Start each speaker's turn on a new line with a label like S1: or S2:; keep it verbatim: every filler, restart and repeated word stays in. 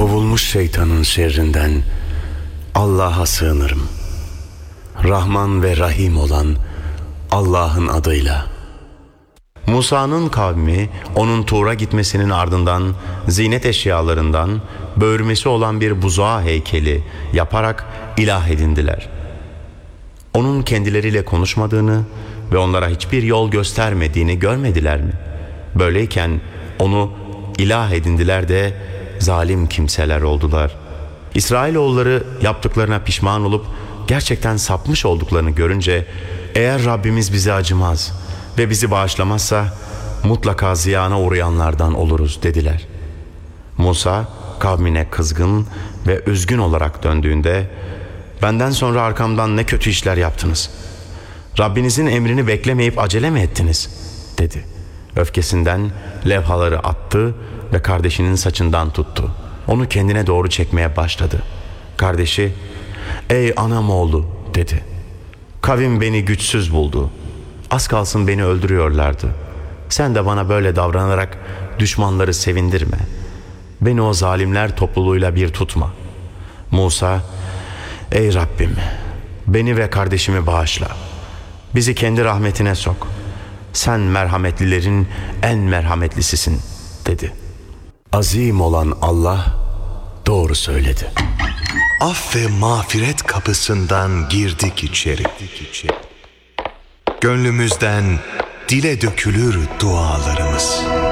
S1: Kovulmuş şeytanın şerrinden Allah'a sığınırım. Rahman ve Rahim olan Allah'ın adıyla. Musa'nın kavmi onun Tur'a gitmesinin ardından zinet eşyalarından böğürmesi olan bir buzağı heykeli yaparak ilah edindiler. Onun kendileriyle konuşmadığını ve onlara hiçbir yol göstermediğini görmediler mi? Böyleyken onu ilah edindiler de zalim kimseler oldular. İsrailoğulları yaptıklarına pişman olup gerçekten sapmış olduklarını görünce, eğer Rabbimiz bize acımaz ve bizi bağışlamazsa mutlaka ziyana uğrayanlardan oluruz dediler. Musa kavmine kızgın ve üzgün olarak döndüğünde, benden sonra arkamdan ne kötü işler yaptınız? Rabbinizin emrini beklemeyip acele mi ettiniz? dedi. Öfkesinden levhaları attı ve kardeşinin saçından tuttu. Onu kendine doğru çekmeye başladı. Kardeşi, ey anam oğlu dedi. Kavim beni güçsüz buldu. Az kalsın beni öldürüyorlardı. Sen de bana böyle davranarak düşmanları sevindirme. Beni o zalimler topluluğuyla bir tutma. Musa, ey Rabbim, beni ve kardeşimi bağışla. Bizi kendi rahmetine sok. Sen merhametlilerin en merhametlisisin dedi. Azim olan Allah doğru söyledi.
S2: Af ve mağfiret kapısından girdik içeri. Gönlümüzden dile dökülür dualarımız.